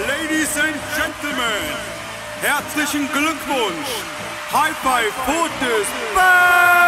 Ladies and Gentlemen, herzlichen Glückwunsch. High Five Fotos.